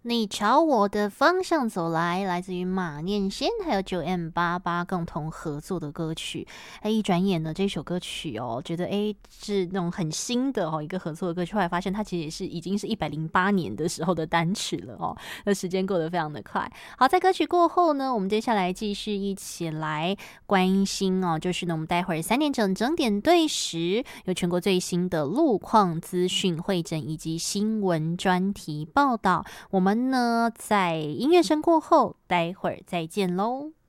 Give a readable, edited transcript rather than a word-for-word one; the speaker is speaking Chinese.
你朝我的方向走来，来自于马念先还有9M88共同合作的歌曲。一转眼呢，这首歌曲觉得是那种很新的一个合作的歌曲，后来发现它其实也是已经是108年的时候的单曲了那时间过得非常的快。好，在歌曲过后呢，我们接下来继续一起来关心就是呢，我们待会儿3点整点对时有全国最新的路况资讯汇整以及新闻专题报道。我们呢，在音乐声过后，待会儿再见喽。